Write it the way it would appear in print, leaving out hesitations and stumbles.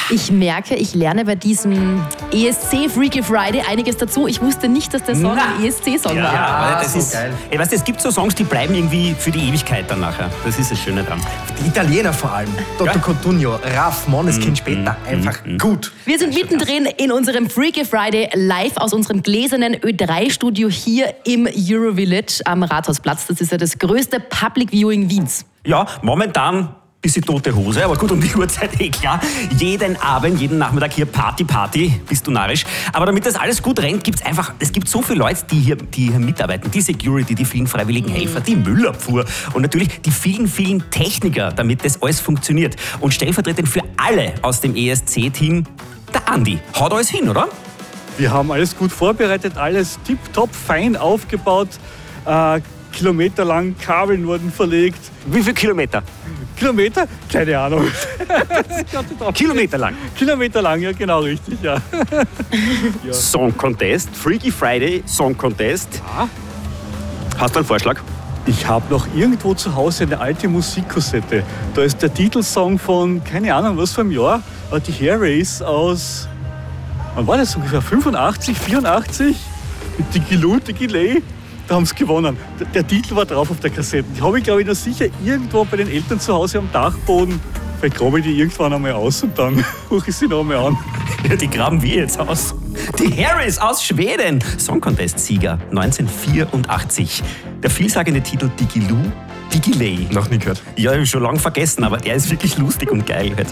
Ich merke, ich lerne bei diesem ESC Freaky Friday einiges dazu. Ich wusste nicht, dass der Song ein ESC-Song war. Ja, aber das so ist geil. Weißt du, es gibt so Songs, die bleiben irgendwie für die Ewigkeit dann nachher. Das ist das Schöne dran. Die Italiener vor allem. Toto Cotugno, Raff, Måneskin später. Einfach gut. Wir sind mittendrin in unserem Freaky Friday live aus unserem gläsernen Ö3-Studio hier im Eurovillage am Rathausplatz. Das ist ja das größte Public Viewing Wiens. Ja, momentan bisschen tote Hose, aber gut, um die Uhrzeit klar. Jeden Abend, jeden Nachmittag hier Party, bist du narrisch. Aber damit das alles gut rennt, es gibt so viele Leute, die hier mitarbeiten. Die Security, die vielen freiwilligen Helfer, die Müllabfuhr und natürlich die vielen Techniker, damit das alles funktioniert. Und stellvertretend für alle aus dem ESC-Team, der Andi. Haut alles hin, oder? Wir haben alles gut vorbereitet, alles tipptopp, fein aufgebaut. Kilometerlang Kabeln wurden verlegt. Wie viele Kilometer? Kilometer? Keine Ahnung. Kilometer lang. Kilometer lang, ja genau, richtig, ja. Song Contest, Freaky Friday Song Contest. Ja. Hast du einen Vorschlag? Ich habe noch irgendwo zu Hause eine alte Musikkassette. Da ist der Titelsong von, keine Ahnung, was für ein Jahr, die Hair Race aus, wann war das ungefähr, 85, 84? Mit Digiloo, Digiley. Da haben sie gewonnen. Der Titel war drauf auf der Kassette. Die habe ich, glaube ich, noch sicher irgendwo bei den Eltern zu Hause am Dachboden. Vielleicht grabe ich die irgendwann einmal aus und dann rufe ich sie noch einmal an. Ja, die graben wir jetzt aus. Die Harris aus Schweden. Song Contest-Sieger 1984. Der vielsagende Titel Digiloo, Digiley. Noch nie gehört. Ja, ich habe schon lange vergessen, aber er ist wirklich lustig und geil.